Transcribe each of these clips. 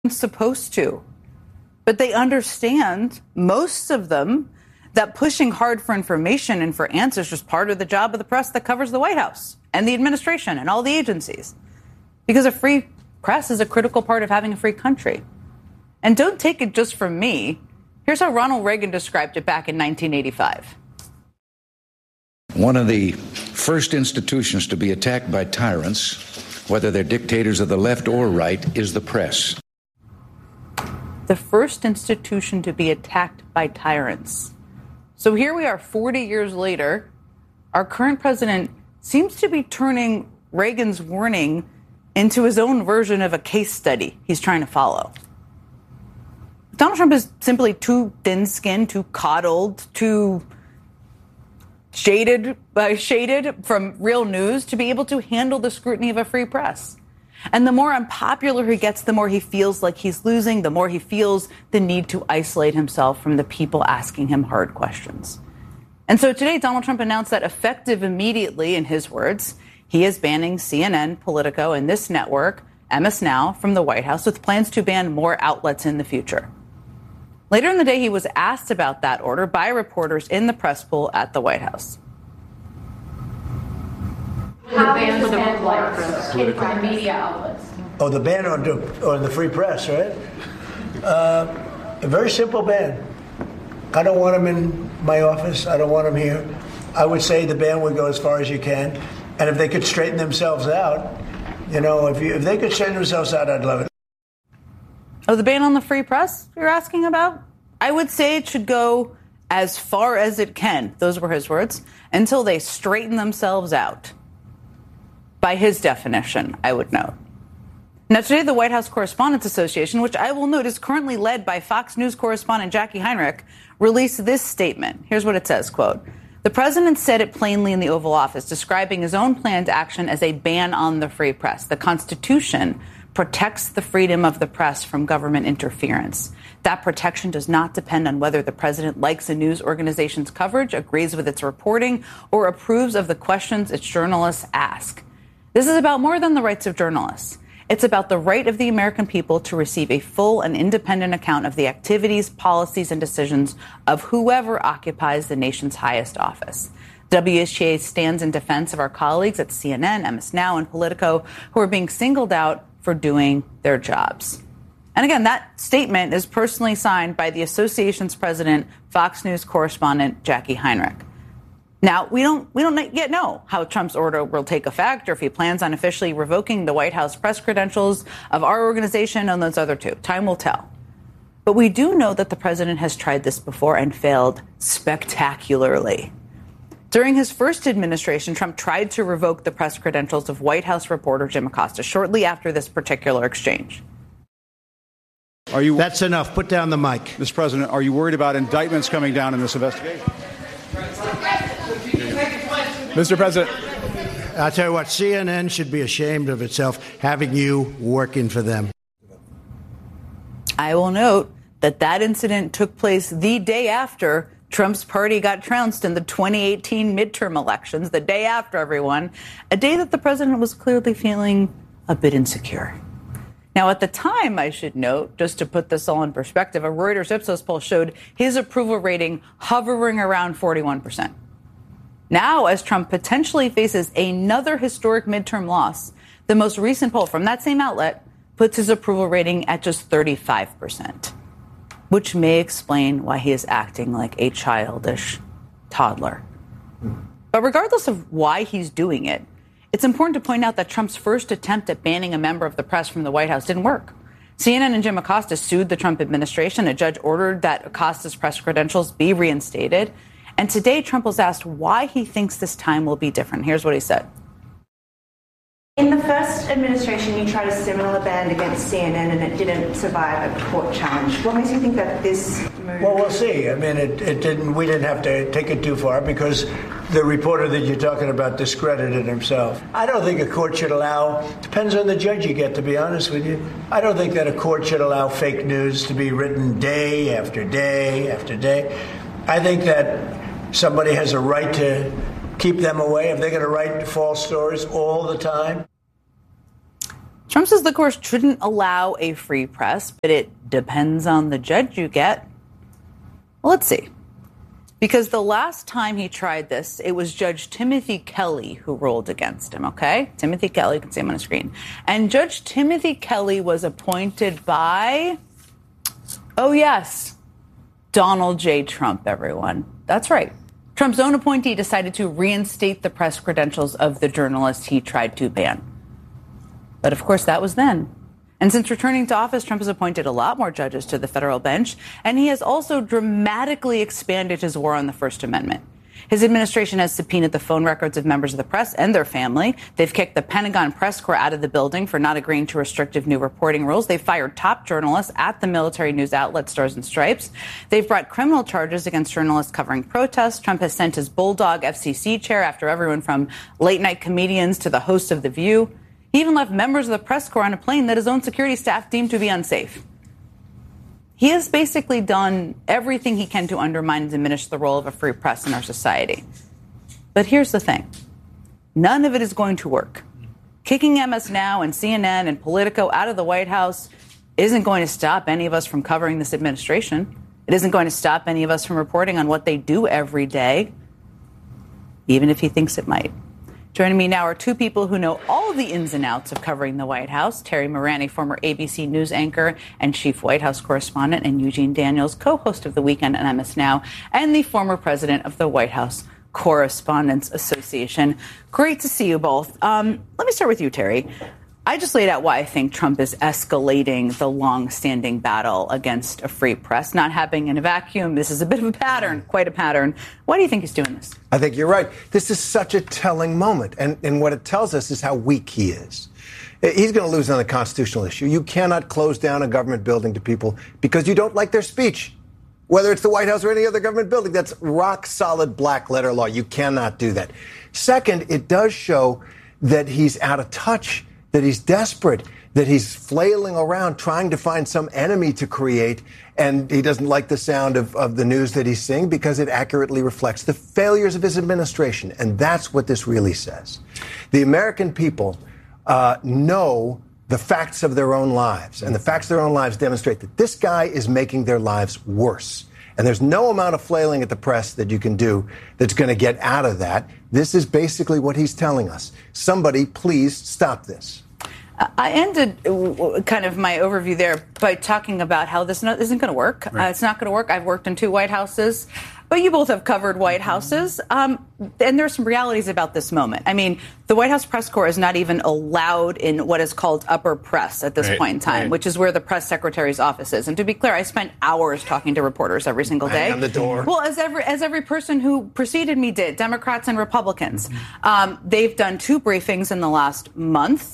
supposed to. But they understand, most of them, that pushing hard for information and for answers is part of the job of the press that covers the White House and the administration and all the agencies. Because a free press is a critical part of having a free country. And don't take it just from me. Here's how Ronald Reagan described it back in 1985. One of the first institutions to be attacked by tyrants, whether they're dictators of the left or right, is the press. The first institution to be attacked by tyrants. So here we are 40 years later. Our current president seems to be turning Reagan's warning into his own version of a case study he's trying to follow. Donald Trump is simply too thin-skinned, too coddled, too shaded from real news to be able to handle the scrutiny of a free press. And the more unpopular he gets, the more he feels like he's losing, the more he feels the need to isolate himself from the people asking him hard questions. And so today, Donald Trump announced that effective immediately, in his words, he is banning CNN, Politico, and this network, MS Now, from the White House, with plans to ban more outlets in the future. Later in the day, he was asked about that order by reporters in the press pool at the White House. How ban for the media outlets? Oh, the ban on the free press, right? A very simple ban. I don't want them in my office. I don't want them here. I would say the ban would go as far as you can. And if they could straighten themselves out, if they could straighten themselves out, I'd love it. Oh, the ban on the free press you're asking about? I would say it should go as far as it can, those were his words, until they straighten themselves out. By his definition, I would note. Now, today, the White House Correspondents Association, which I will note is currently led by Fox News correspondent Jackie Heinrich, released this statement. Here's what it says, quote, "The president said it plainly in the Oval Office, describing his own planned action as a ban on the free press. The Constitution protects the freedom of the press from government interference. That protection does not depend on whether the president likes a news organization's coverage, agrees with its reporting, or approves of the questions its journalists ask. This is about more than the rights of journalists. It's about the right of the American people to receive a full and independent account of the activities, policies, and decisions of whoever occupies the nation's highest office. WHA stands in defense of our colleagues at CNN, MS Now, and Politico who are being singled out for doing their jobs." And again, that statement is personally signed by the association's president, Fox News correspondent Jackie Heinrich. Now, we don't yet know how Trump's order will take effect or if he plans on officially revoking the White House press credentials of our organization and those other two. Time will tell. But we do know that the president has tried this before and failed spectacularly. During his first administration, Trump tried to revoke the press credentials of White House reporter Jim Acosta shortly after this particular exchange. That's enough. Put down the mic. Mr. President, are you worried about indictments coming down in this investigation? Mr. President. I'll tell you what, CNN should be ashamed of itself having you working for them. I will note that incident took place the day after Trump's party got trounced in the 2018 midterm elections, the day after everyone, a day that the president was clearly feeling a bit insecure. Now, at the time, I should note, just to put this all in perspective, a Reuters Ipsos poll showed his approval rating hovering around 41%. Now, as Trump potentially faces another historic midterm loss, the most recent poll from that same outlet puts his approval rating at just 35%, which may explain why he is acting like a childish toddler. But regardless of why he's doing it, it's important to point out that Trump's first attempt at banning a member of the press from the White House didn't work. CNN and Jim Acosta sued the Trump administration. A judge ordered that Acosta's press credentials be reinstated. And today, Trump was asked why he thinks this time will be different. Here's what he said. In the first administration, you tried a similar ban against CNN and it didn't survive a court challenge. What makes you think that this move... Well, we'll see. I mean, we didn't have to take it too far because the reporter that you're talking about discredited himself. I don't think a court should allow, depends on the judge you get, to be honest with you. I don't think that a court should allow fake news to be written day after day after day. I think that somebody has a right to keep them away if they're going to write false stories all the time. Trump says the court shouldn't allow a free press, but it depends on the judge you get. Well, let's see. Because the last time he tried this, it was Judge Timothy Kelly who ruled against him, okay? Timothy Kelly, you can see him on the screen. And Judge Timothy Kelly was appointed by, oh yes, Donald J. Trump, everyone. That's right. Trump's own appointee decided to reinstate the press credentials of the journalist he tried to ban. But of course, that was then. And since returning to office, Trump has appointed a lot more judges to the federal bench, and he has also dramatically expanded his war on the First Amendment. His administration has subpoenaed the phone records of members of the press and their family. They've kicked the Pentagon press corps out of the building for not agreeing to restrictive new reporting rules. They've fired top journalists at the military news outlet Stars and Stripes. They've brought criminal charges against journalists covering protests. Trump has sent his bulldog FCC chair after everyone from late-night comedians to the host of The View. He even left members of the press corps on a plane that his own security staff deemed to be unsafe. He has basically done everything he can to undermine and diminish the role of a free press in our society. But here's the thing. None of it is going to work. Kicking MS Now and CNN and Politico out of the White House isn't going to stop any of us from covering this administration. It isn't going to stop any of us from reporting on what they do every day, even if he thinks it might. Joining me now are two people who know all the ins and outs of covering the White House. Terry Morani, former ABC News anchor and chief White House correspondent, and Eugene Daniels, co-host of The Weekend on MS Now, and the former president of the White House Correspondents Association. Great to see you both. Let me start with you, Terry. I just laid out why I think Trump is escalating the long-standing battle against a free press, not happening in a vacuum. This is a bit of a pattern, quite a pattern. Why do you think he's doing this? I think you're right. This is such a telling moment. And what it tells us is how weak he is. He's going to lose on the constitutional issue. You cannot close down a government building to people because you don't like their speech. Whether it's the White House or any other government building, that's rock solid black letter law. You cannot do that. Second, it does show that he's out of touch, that he's desperate, that he's flailing around trying to find some enemy to create, and he doesn't like the sound of the news that he's seeing because it accurately reflects the failures of his administration. And that's what this really says. The American people know the facts of their own lives, and the facts of their own lives demonstrate that this guy is making their lives worse. And there's no amount of flailing at the press that you can do that's going to get out of that. This is basically what he's telling us. Somebody, please stop this. I ended kind of my overview there by talking about how this isn't going to work. Right. It's not going to work. I've worked in 2 White Houses, but you both have covered White Houses. And there's some realities about this moment. I mean, the White House press corps is not even allowed in what is called upper press at this point in time, which is where the press secretary's office is. And to be clear, I spent hours talking to reporters every single day. On the door. Well, as every person who preceded me did, Democrats and Republicans. They've done 2 briefings in the last month.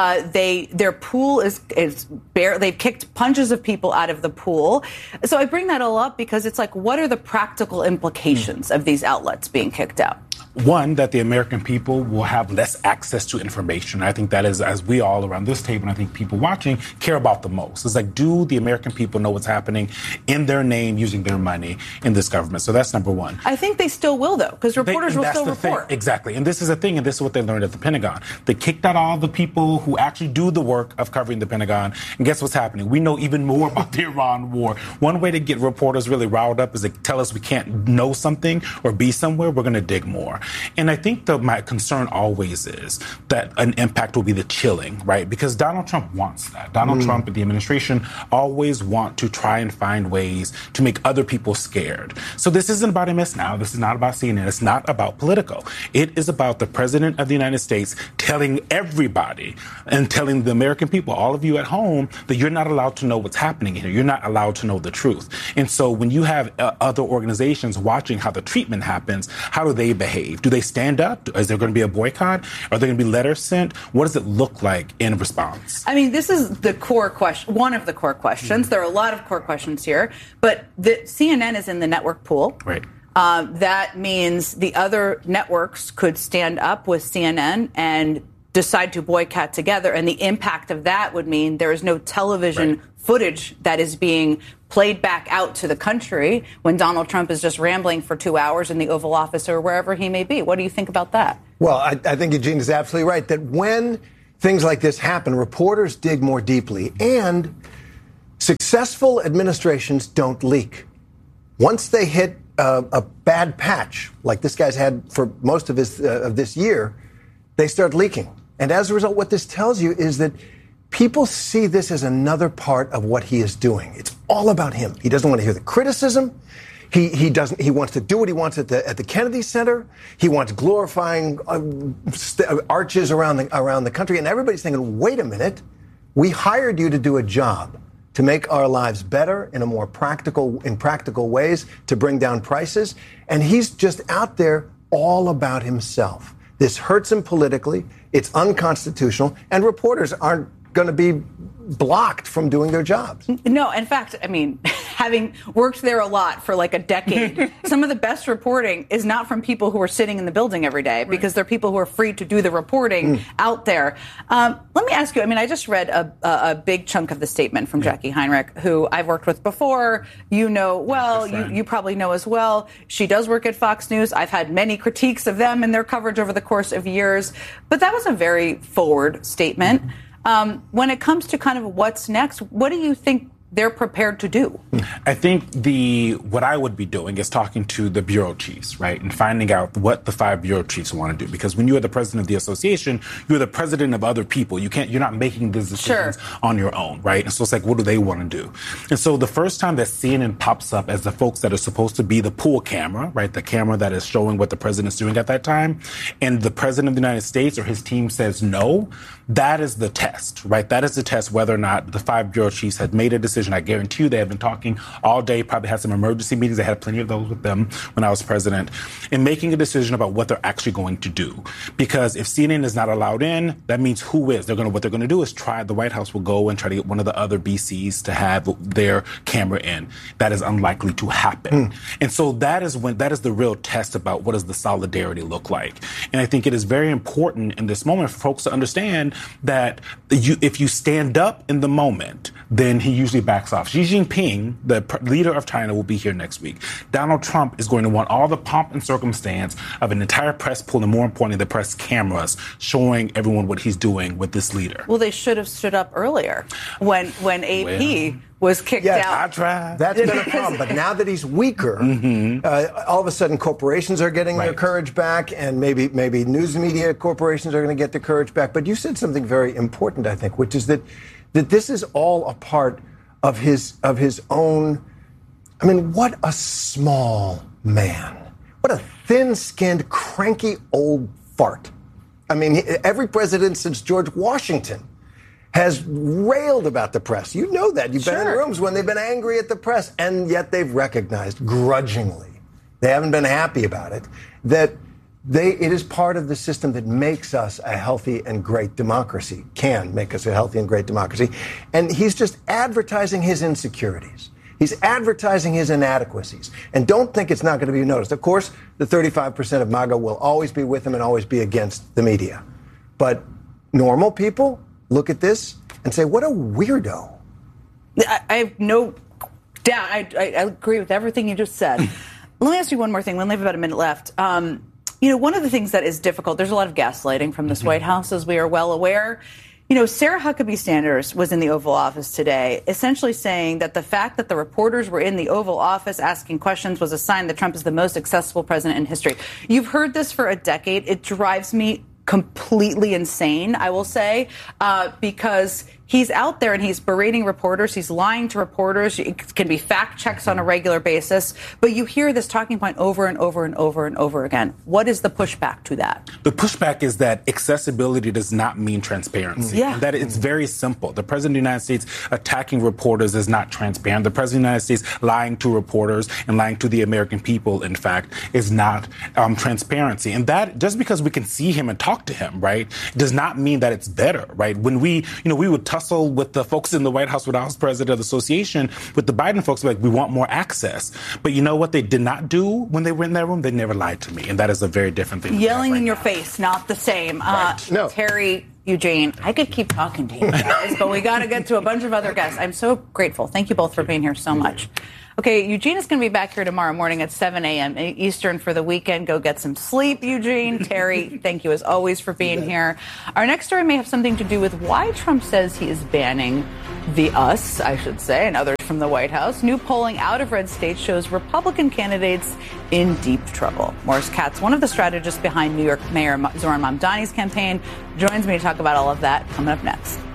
Their pool is bare. They've kicked punches of people out of the pool. So I bring that all up because it's like, what are the practical implications of these outlets being kicked out? One, that the American people will have less access to information. I think that is, as we all around this table, and I think people watching, care about the most. It's like, do the American people know what's happening in their name, using their money in this government? So that's number one. I think they still will, though, because reporters will still report. Exactly. And this is the thing, and this is what they learned at the Pentagon. They kicked out all the people who actually do the work of covering the Pentagon. And guess what's happening? We know even more about the Iran war. One way to get reporters really riled up is to tell us we can't know something or be somewhere. We're going to dig more. And I think my concern always is that an impact will be the chilling, right? Because Donald Trump wants that. Donald Trump and the administration always want to try and find ways to make other people scared. So this isn't about MS Now. This is not about CNN. It's not about Politico. It is about the president of the United States telling everybody and telling the American people, all of you at home, that you're not allowed to know what's happening here. You're not allowed to know the truth. And so when you have other organizations watching how the treatment happens, how do they behave? Do they stand up? Is there going to be a boycott? Are there going to be letters sent? What does it look like in response? I mean, this is the core question, one of the core questions. There are a lot of core questions here, but the CNN is in the network pool. Right. That means the other networks could stand up with CNN and decide to boycott together. And the impact of that would mean there is no television footage that is being played back out to the country when Donald Trump is just rambling for 2 hours in the Oval Office or wherever he may be. What do you think about that? Well, I think Eugene is absolutely right that when things like this happen, reporters dig more deeply, and successful administrations don't leak. Once they hit a bad patch, like this guy's had for most of this year, they start leaking. And as a result, what this tells you is that people see this as another part of what he is doing. It's all about him. He doesn't want to hear the criticism. He doesn't. He wants to do what he wants at the Kennedy Center. He wants glorifying arches around the country, and everybody's thinking, "Wait a minute, we hired you to do a job to make our lives better in practical ways, to bring down prices, and he's just out there all about himself. This hurts him politically. It's unconstitutional, and reporters aren't going to be blocked from doing their jobs." No, in fact, I mean, having worked there a lot for like a decade, some of the best reporting is not from people who are sitting in the building every day, because they're people who are free to do the reporting out there. Let me ask you, I mean, I just read a big chunk of the statement from Jackie Heinrich, who I've worked with before. You know well, you probably know as well. She does work at Fox News. I've had many critiques of them and their coverage over the course of years, but that was a very forward statement. When it comes to kind of what's next, what do you think they're prepared to do? I think what I would be doing is talking to the bureau chiefs, right, and finding out what the 5 bureau chiefs want to do. Because when you are the president of the association, you're the president of other people. You're not making these decisions on your own, right? And so it's like, what do they want to do? And so the first time that CNN pops up as the folks that are supposed to be the pool camera, right, the camera that is showing what the president's doing at that time, and the president of the United States or his team says no, that is the test, right? That is the test whether or not the 5 bureau chiefs had made a decision. I guarantee you they have been talking all day, probably had some emergency meetings. I had plenty of those with them when I was president, in making a decision about what they're actually going to do. Because if CNN is not allowed in, that means who is? What they're going to do is the White House will go and try to get one of the other BCs to have their camera in. That is unlikely to happen. And so that is the real test about what does the solidarity look like. And I think it is very important in this moment for folks to understand that if you stand up in the moment, then he usually backs off. Xi Jinping, the leader of China, will be here next week. Donald Trump is going to want all the pomp and circumstance of an entire press pool, and more importantly, the press cameras showing everyone what he's doing with this leader. Well, they should have stood up earlier when AP was kicked out. I tried. That's been a problem. But now that he's weaker, all of a sudden corporations are getting their courage back, and maybe news media corporations are going to get their courage back. But you said something very important, I think, which is that this is all a part of his own. I mean, what a small man. What a thin-skinned, cranky old fart. I mean, every president since George Washington has railed about the press. You know that. You've been in rooms when they've been angry at the press, and yet they've recognized grudgingly, they haven't been happy about it, that it is part of the system that makes us a healthy and great democracy, can make us a healthy and great democracy. And he's just advertising his insecurities. He's advertising his inadequacies. And don't think it's not going to be noticed. Of course, the 35% of MAGA will always be with him and always be against the media. But normal people look at this and say, what a weirdo. I have no doubt. I agree with everything you just said. Let me ask you one more thing. We only have about a minute left. One of the things that is difficult, there's a lot of gaslighting from this White House, as we are well aware. Sarah Huckabee Sanders was in the Oval Office today, essentially saying that the fact that the reporters were in the Oval Office asking questions was a sign that Trump is the most accessible president in history. You've heard this for a decade. It drives me completely insane, I will say, because he's out there and he's berating reporters. He's lying to reporters. It can be fact checks on a regular basis. But you hear this talking point over and over and over and over again. What is the pushback to that? The pushback is that accessibility does not mean transparency. Yeah. And that it's very simple. The president of the United States attacking reporters is not transparent. The president of the United States lying to reporters and lying to the American people, in fact, is not transparency. And that, just because we can see him and talk to him, right, does not mean that it's better, right? When we would tussle with the folks in the White House when I was president of the association, with the Biden folks, like, we want more access. But you know what they did not do when they were in that room? They never lied to me. And that is a very different thing. Yelling in your face, not the same. No. Terry, Eugene, I could keep talking to you guys, but we got to get to a bunch of other guests. I'm so grateful. Thank you both for being here so much. Okay, Eugene is going to be back here tomorrow morning at 7 a.m. Eastern for the weekend. Go get some sleep, Eugene. Terry, thank you as always for being here. Our next story may have something to do with why Trump says he is banning us, I should say, and others from the White House. New polling out of red states shows Republican candidates in deep trouble. Morris Katz, one of the strategists behind New York Mayor Zohran Mamdani's campaign, joins me to talk about all of that coming up next.